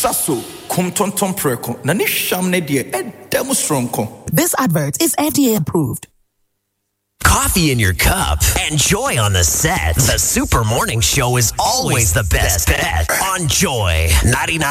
Sasso, kum tonton preko, na ni sham ne die, demonstronko. This advert is FDA approved. Coffee in your cup and Joy on the set. The Super Morning Show is always the best bet on Joy 99.